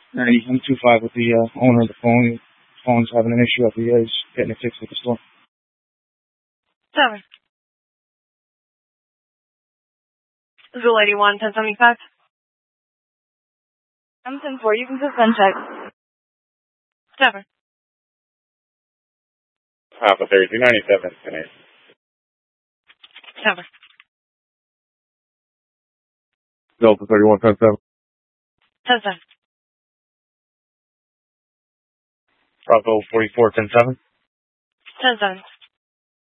Ernie, I'm 2-5 with the owner of the phone. The phone's having an issue up here. He's getting it fixed at the store. 7. Zoo 81, 1075. I'm 10-4. You can suspend check. 7. Alpha 3297, 7. Delta 31, 10-7. 10-7. Bravo 44, 10-7. 10-7.